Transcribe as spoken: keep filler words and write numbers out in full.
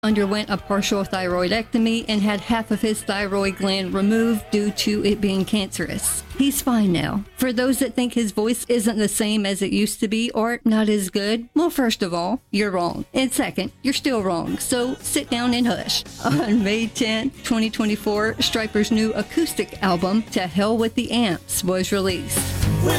underwent a partial thyroidectomy and had half of his thyroid gland removed due to it being cancerous. He's fine now. For those that think his voice isn't the same as it used to be or not as good, well, first of all, you're wrong. And second, you're still wrong, so sit down and hush. On May tenth, twenty twenty-four, Stryper's new acoustic album, To Hell with the Amps, was released. When